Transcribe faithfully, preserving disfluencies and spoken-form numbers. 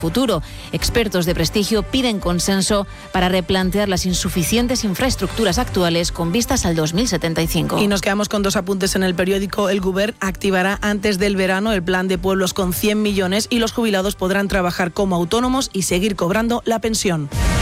futuro. Expertos de prestigio piden consenso para replantear las insuficientes infraestructuras actuales con vistas al dos mil setenta y cinco. Y nos quedamos con dos apuntes en el periódico. El Govern activará antes del verano el plan de pueblos con cien millones y los jubilados podrán trabajar como autónomos y seguir cobrando la pensión.